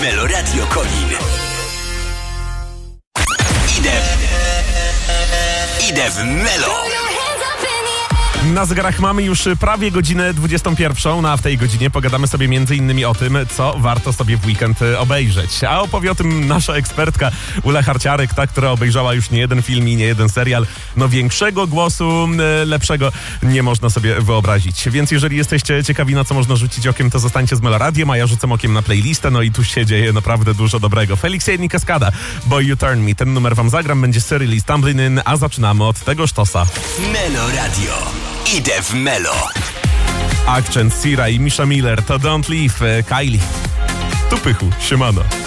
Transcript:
Meloradio Konin. Idę w Melo. Na zegarach mamy już prawie godzinę 21, a w tej godzinie pogadamy sobie m.in. o tym, co warto sobie w weekend obejrzeć. A opowie o tym nasza ekspertka Ula Harciarek, ta, która obejrzała już nie jeden film i nie jeden serial. No większego głosu, lepszego nie można sobie wyobrazić. Więc jeżeli jesteście ciekawi, na co można rzucić okiem, to zostańcie z Meloradiem, a ja rzucam okiem na playlistę, no i tu się dzieje naprawdę dużo dobrego. Felix Jain i Kaskada, Boy You Turn Me. Ten numer wam zagram, będzie Cyril i Stumbling In, a zaczynamy od tego sztosa. Meloradio. Idę w Melo. Accent, Sira i Misha Miller to Don't Leave, Kylie. Tu pychu, siemano.